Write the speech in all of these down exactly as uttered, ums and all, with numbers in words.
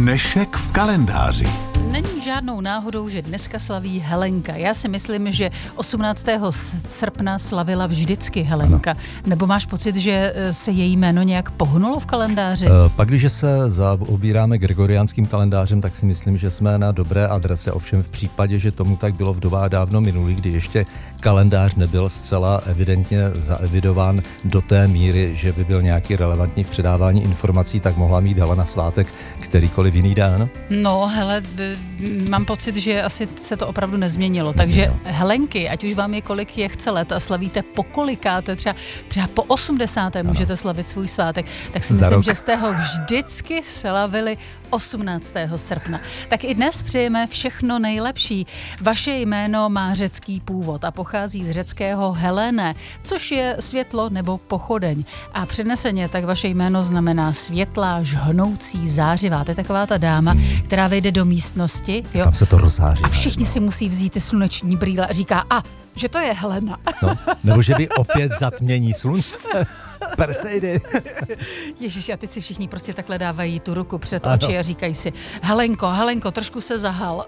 Dnešek v kalendáři. Není žádnou náhodou, že dneska slaví Helenka. Já si myslím, že osmnáctého srpna slavila vždycky Helenka. Ano. Nebo máš pocit, že se její jméno nějak pohnulo v kalendáři? E, pak, když se zaobíráme gregoriánským kalendářem, tak si myslím, že jsme na dobré adrese. Ovšem v případě, že tomu tak bylo v dobách dávno minulých, kdy ještě kalendář nebyl zcela evidentně zaevidován do té míry, že by byl nějaký relevantní v předávání informací, tak mohla mít Helena svátek kterýkoliv jiný den. No, hele, mám pocit, že asi se to opravdu nezměnilo. Takže Helenky, ať už vám je kolik je chce let a slavíte po kolikáte, třeba, třeba po osmdesáté můžete slavit svůj svátek, tak si Za myslím, rok. že jste ho vždycky slavili osmnáctého srpna. Tak i dnes přejeme všechno nejlepší. Vaše jméno má řecký původ a pochází z řeckého Helene, což je světlo nebo pochodeň. A přeneseně tak vaše jméno znamená světlá, žhnoucí, zářivá. To je taková ta dáma, která vejde do místnosti. Jo? Tam se to rozzáří. A všichni si musí vzít ty sluneční brýle a říká, a, že to je Helena. No, nebo že by opět zatmění slunce. Perseidy. Ježiš, a teď si všichni prostě takhle dávají tu ruku před Ano. oči a říkají si, Helenko, Helenko, trošku se zahal.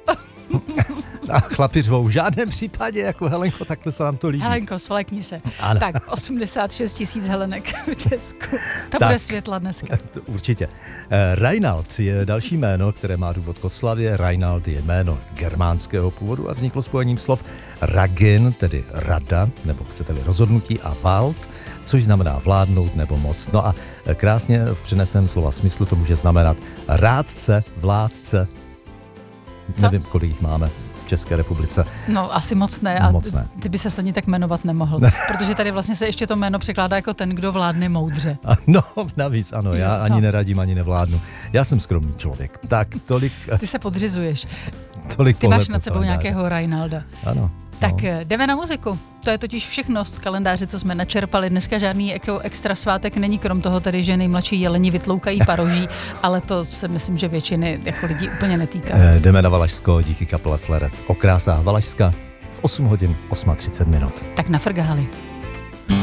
A chlapi řvou, v žádném případě, jako Helenko, takhle se nám to líbí. Helenko, svlékni se. Ano. Tak, osmdesát šest tisíc Helenek v Česku. To Tak. bude světla dneska. To určitě. Eh, Reinald je další jméno, které má důvod k oslavě. Reinald je jméno germánského původu a vzniklo spojením slov ragin, tedy rada, nebo chcete-li rozhodnutí, a wald, což znamená vládnout nebo moc. No a krásně v přeneseném slova smyslu to může znamenat rádce, vládce. Co? Nevím, kolik jich máme v České republice. No, asi moc ne. A Moc ne. ty by se ani tak jmenovat nemohl. Protože tady vlastně se ještě to jméno překládá jako ten, kdo vládne moudře. A no, navíc ano, já Jo, ani no. neradím, ani nevládnu. Já jsem skromný člověk. Tak tolik, Ty se podřizuješ. tolik Ty pohled máš na nad sebou kalendáře. nějakého Reinalda. Ano. Tak no. jdeme na muziku. To je totiž všechno z kalendáře, co jsme načerpali. Dneska žádný jako extra svátek není, krom toho tedy, že nejmladší jeleni vytloukají paroží, ale to se myslím, že většiny jako lidí úplně netýká. Eh, jdeme na Valašsko díky kapele Fleret. Okrása Valašska v osm hodin třicet osm minut. Tak na frgáli.